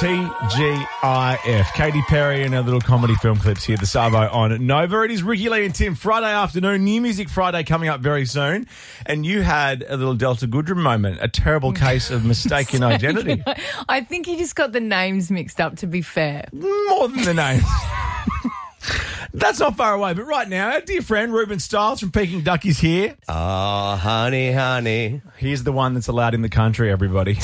TGIF. Katy Perry and our little comedy film clips here, the Savo on Nova. It is Ricky Lee and Tim, Friday afternoon, New Music Friday coming up very soon. And you had a little Delta Goodrem moment, a terrible case of mistaken identity. I think he just got the names mixed up, to be fair. More than the names. That's not far away, but right now, our dear friend Ruben Stiles from Peking Duck is here. Oh, honey, honey. He's the one that's allowed in the country, everybody.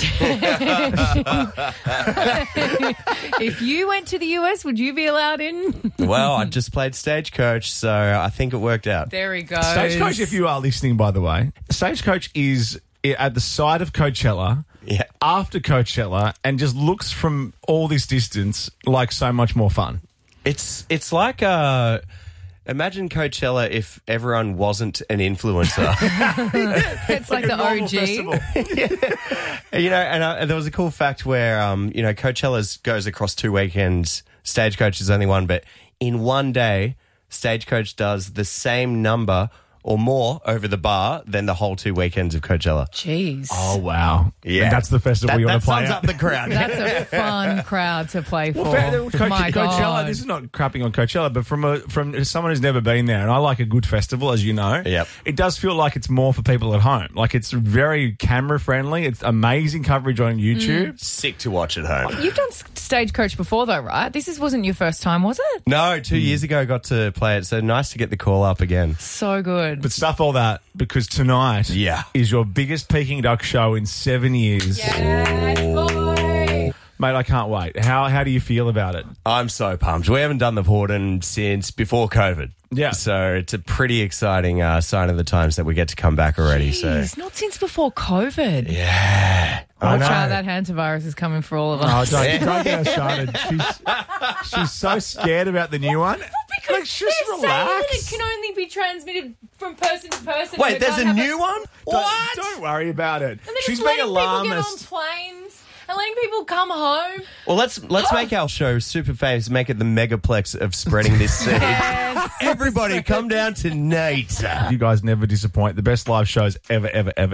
If you went to the US, would you be allowed in? Well, I just played Stagecoach, so I think it worked out. There he goes. Stagecoach, if you are listening, by the way, Stagecoach is at the side of Coachella, after Coachella, and just looks from all this distance like so much more fun. It's like imagine Coachella if everyone wasn't an influencer. It's like the OG. You know, and there was a cool fact where Coachella goes across 2 weekends. Stagecoach is only one, but in one day, Stagecoach does the same number or more over the bar than the whole 2 weekends of Coachella. Jeez. Oh, wow. Yeah. And that's the festival you want to play sums at. up the crowd. That's a fun crowd to play for. My Coachella, God. this is not crapping on Coachella, but from someone who's never been there, and I like a good festival, as you know, it does feel like it's more for people at home. Like, it's very camera-friendly. It's amazing coverage on YouTube. Sick to watch at home. You've done Stagecoach before, though, right? Wasn't your first time, was it? No, 2 years ago I got to play it, so nice to get the call up again. So good. But stuff all that, because tonight is your biggest Peking Duck show in 7 years. Yes, boy. Mate, I can't wait. How do you feel about it? I'm so pumped. We haven't done the Porden since before COVID. Yeah. So it's a pretty exciting sign of the times that we get to come back already. Jeez, not since before COVID. Yeah. Watch out, that hantavirus is coming for all of us. Oh, don't get her started. She's so scared about the new one. Because just they're relax. saying that it can only be transmitted from person to person. Wait, there's a new one? What? Don't worry about it. And they're She's just being letting people get on alarmist. planes and letting people come home. Well, let's make our show super famous, make it the megaplex of spreading this seed. Yes. Everybody come down tonight. You guys never disappoint. The best live shows ever.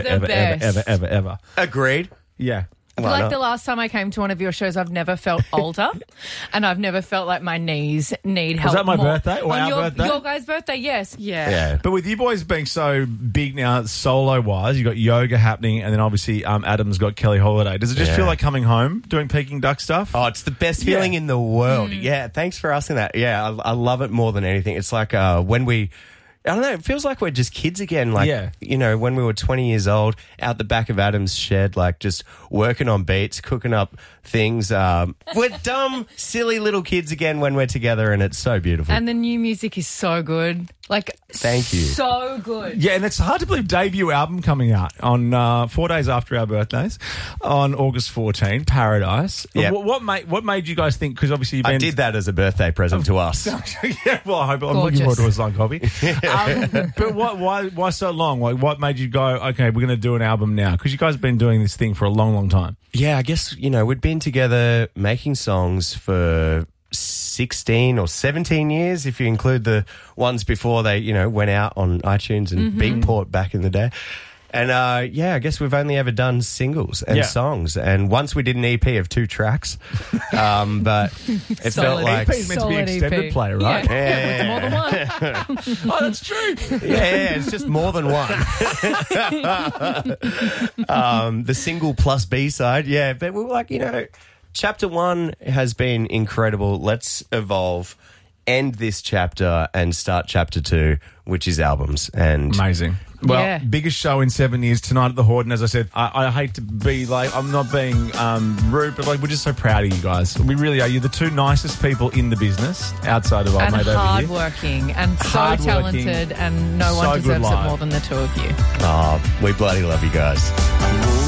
Agreed. Yeah. I feel like the last time I came to one of your shows, I've never felt older, and I've never felt like my knees need help. Was that my more. birthday or on our birthday? Your guys' birthday, yes. Yeah. But with you boys being so big now, solo-wise, you've got yoga happening, and then obviously Adam's got Kelly Holiday. Does it just feel like coming home, doing Peking Duck stuff? Oh, it's the best feeling in the world. Yeah, thanks for asking that. Yeah, I love it more than anything. It's like when we... I don't know, it feels like we're just kids again. Like, you know, when we were 20 years old, out the back of Adam's shed, like just working on beats, cooking up things. We're dumb, silly little kids again when we're together, and it's so beautiful. And the new music is so good. Like, thank you. So good. Yeah, and it's hard to believe debut album coming out on 4 days after our birthdays on August 14, Paradise. Yep. What made you guys think, because obviously you've been... I did that as a birthday present to us. Yeah, well, I'm looking forward to a signed copy. But why so long? Like, what made you go, okay, we're going to do an album now? Because you guys have been doing this thing for a long, long time. Yeah, I guess, you know, we'd been together making songs for 16 or 17 years, if you include the ones before they, you know, went out on iTunes and Beatport back in the day. And, I guess we've only ever done singles and songs. And once we did an EP of 2 tracks, but it felt like... EP is meant to be extended play, right? Yeah. It's more than one. Oh, that's true. Yeah, it's just more than one. The single plus B-side, but we were like, you know... Chapter 1 has been incredible. Let's evolve, end this chapter, and start chapter 2, which is albums. And amazing. Well, biggest show in 7 years tonight at the Horden. As I said, I hate to be like, I'm not being rude, but like, we're just so proud of you guys. We really are. You're the 2 nicest people in the business outside of our mate over here. And hardworking and so talented, and no one deserves it more than the 2 of you. Oh, we bloody love you guys.